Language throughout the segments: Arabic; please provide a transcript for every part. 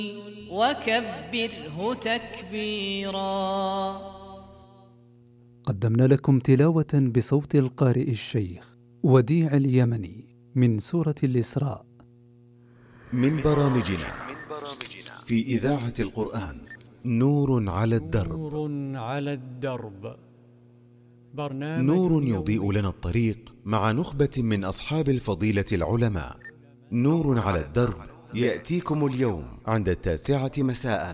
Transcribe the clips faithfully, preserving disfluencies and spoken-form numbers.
وكبره تكبيرا. قدمنا لكم تلاوة بصوت القارئ الشيخ وديع اليمني من سورة الإسراء. من برامجنا في إذاعة القرآن نور على الدرب. نور على الدرب، برنامج نور يضيء لنا الطريق مع نخبة من أصحاب الفضيلة العلماء. نور على الدرب يأتيكم اليوم عند التاسعة مساء.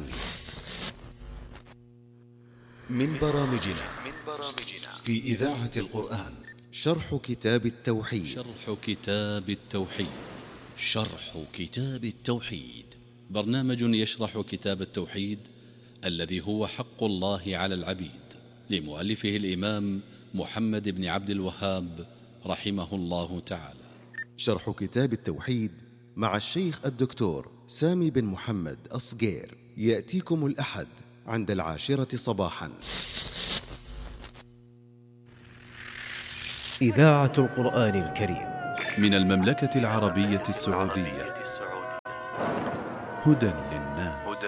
من برامجنا في إذاعة القرآن شرح كتاب التوحيد. شرح كتاب التوحيد شرح كتاب التوحيد برنامج يشرح كتاب التوحيد الذي هو حق الله على العبيد، لمؤلفه الإمام محمد بن عبد الوهاب رحمه الله تعالى. شرح كتاب التوحيد مع الشيخ الدكتور سامي بن محمد أصغير يأتيكم الأحد عند العاشرة صباحا. إذاعة القرآن الكريم من المملكة العربية السعودية. هدى للناس.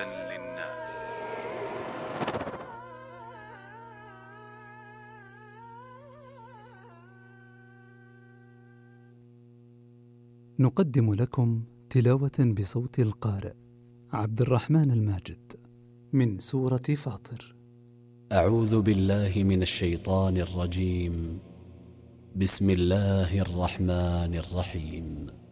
نقدم لكم تلاوة بصوت القارئ عبد الرحمن الماجد من سورة فاطر. أعوذ بالله من الشيطان الرجيم. بسم الله الرحمن الرحيم.